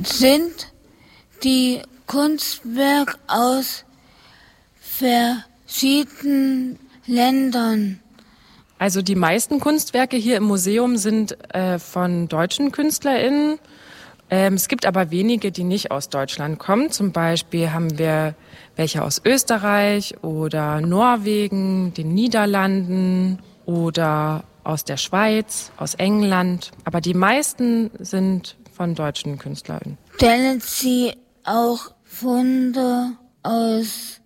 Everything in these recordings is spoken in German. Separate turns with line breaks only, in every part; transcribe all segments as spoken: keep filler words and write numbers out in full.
sind die Kunstwerke aus verschiedenen Ländern.
Also die meisten Kunstwerke hier im Museum sind äh, von deutschen KünstlerInnen. Ähm, es gibt aber wenige, die nicht aus Deutschland kommen. Zum Beispiel haben wir welche aus Österreich oder Norwegen, den Niederlanden oder aus der Schweiz, aus England. Aber die meisten sind von deutschen KünstlerInnen.
Stellen Sie auch Funde aus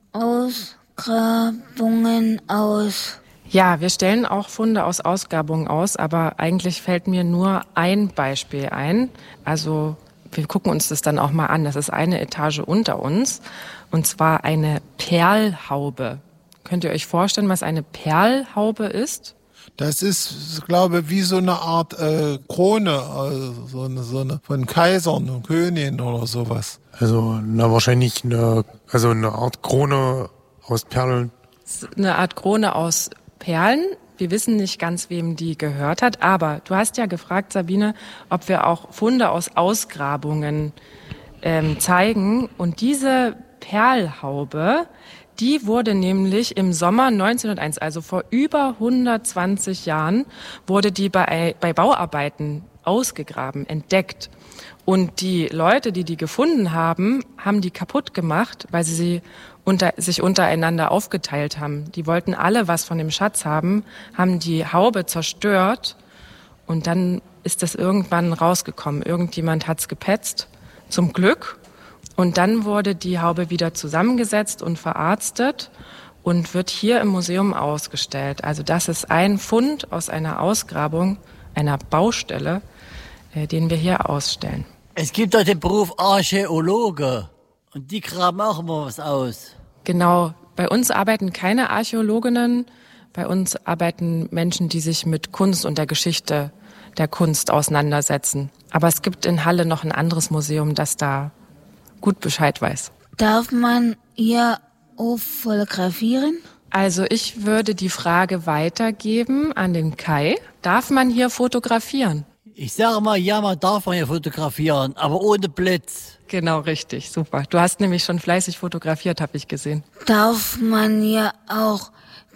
Ausgrabungen aus?
Ja, wir stellen auch Funde aus Ausgrabungen aus, aber eigentlich fällt mir nur ein Beispiel ein. Also wir gucken uns das dann auch mal an. Das ist eine Etage unter uns, und zwar eine Perlhaube. Könnt ihr euch vorstellen, was eine Perlhaube ist?
Das ist, glaube ich, wie so eine Art äh, Krone, also so eine, so eine von Kaisern und Königen oder sowas.
Also na wahrscheinlich eine, also eine Art Krone aus Perlen.
Eine Art Krone aus Perlen. Wir wissen nicht ganz, wem die gehört hat, aber du hast ja gefragt, Sabine, ob wir auch Funde aus Ausgrabungen ähm, zeigen. Und diese Perlhaube, die wurde nämlich im Sommer neunzehnhunderteins, also vor über hundertzwanzig Jahren, wurde die bei, bei Bauarbeiten ausgegraben, entdeckt. Und die Leute, die die gefunden haben, haben die kaputt gemacht, weil sie sie unter, sich untereinander aufgeteilt haben. Die wollten alle was von dem Schatz haben, haben die Haube zerstört, und dann ist das irgendwann rausgekommen. Irgendjemand hat's gepetzt, zum Glück. Und dann wurde die Haube wieder zusammengesetzt und verarztet und wird hier im Museum ausgestellt. Also das ist ein Fund aus einer Ausgrabung, einer Baustelle, äh, den wir hier ausstellen.
Es gibt doch den Beruf Archäologe, und die graben auch immer was aus.
Genau, bei uns arbeiten keine Archäologinnen, bei uns arbeiten Menschen, die sich mit Kunst und der Geschichte der Kunst auseinandersetzen. Aber es gibt in Halle noch ein anderes Museum, das da gut Bescheid weiß.
Darf man hier auch fotografieren?
Also ich würde die Frage weitergeben an den Kai. Darf man hier fotografieren?
Ich sage mal, ja, man darf man hier fotografieren, aber ohne Blitz.
Genau, richtig, super. Du hast nämlich schon fleißig fotografiert, habe ich gesehen.
Darf man hier auch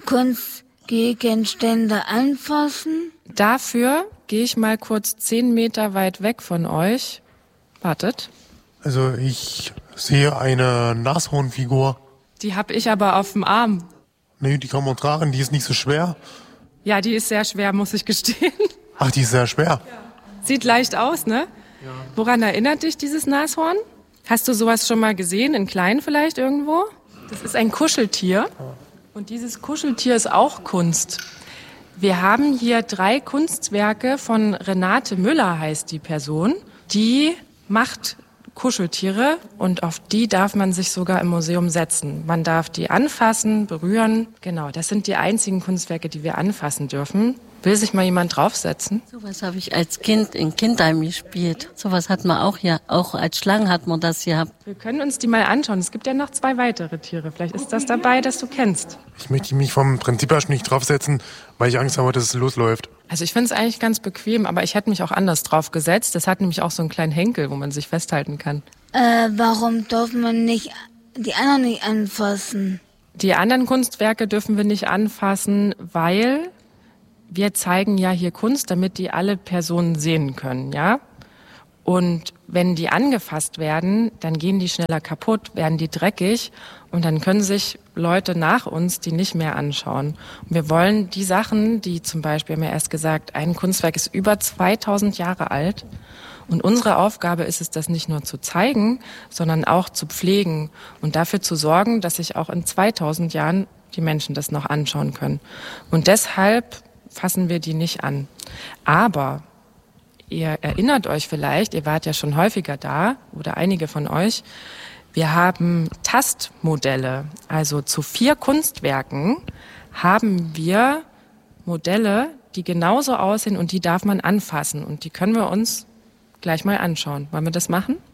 Kunstgegenstände anfassen?
Dafür gehe ich mal kurz zehn Meter weit weg von euch. Wartet.
Also ich sehe eine Nashornfigur.
Die habe ich aber auf dem Arm.
Nee, die kann man tragen, die ist nicht so schwer.
Ja, die ist sehr schwer, muss ich gestehen.
Ach, die ist sehr schwer.
Ja. Sieht leicht aus, ne? Ja. Woran erinnert dich dieses Nashorn? Hast du sowas schon mal gesehen, in klein vielleicht irgendwo? Das ist ein Kuscheltier. Und dieses Kuscheltier ist auch Kunst. Wir haben hier drei Kunstwerke von Renate Müller, heißt die Person. Die macht Kuscheltiere, und auf die darf man sich sogar im Museum setzen. Man darf die anfassen, berühren. Genau, das sind die einzigen Kunstwerke, die wir anfassen dürfen. Will sich mal jemand draufsetzen?
Sowas habe ich als Kind in Kindheim gespielt. Sowas hat man auch hier. Auch als Schlangen hat man das gehabt.
Wir können uns die mal anschauen. Es gibt ja noch zwei weitere Tiere. Vielleicht ist das dabei, das du kennst.
Ich möchte mich vom Prinzip her nicht draufsetzen, weil ich Angst habe, dass es losläuft.
Also ich finde es eigentlich ganz bequem, aber ich hätte mich auch anders drauf gesetzt. Das hat nämlich auch so einen kleinen Henkel, wo man sich festhalten kann.
Äh, warum darf man nicht die anderen nicht anfassen?
Die anderen Kunstwerke dürfen wir nicht anfassen, weil wir zeigen ja hier Kunst, damit die alle Personen sehen können, ja? Und wenn die angefasst werden, dann gehen die schneller kaputt, werden die dreckig, und dann können sich Leute nach uns die nicht mehr anschauen. Und wir wollen die Sachen, die zum Beispiel, haben wir erst gesagt, ein Kunstwerk ist über zweitausend Jahre alt, und unsere Aufgabe ist es, das nicht nur zu zeigen, sondern auch zu pflegen und dafür zu sorgen, dass sich auch in zweitausend Jahren die Menschen das noch anschauen können. Und deshalb fassen wir die nicht an. Aber ihr erinnert euch vielleicht, ihr wart ja schon häufiger da, oder einige von euch, wir haben Tastmodelle. Also zu vier Kunstwerken haben wir Modelle, die genauso aussehen, und die darf man anfassen. Und die können wir uns gleich mal anschauen. Wollen wir das machen?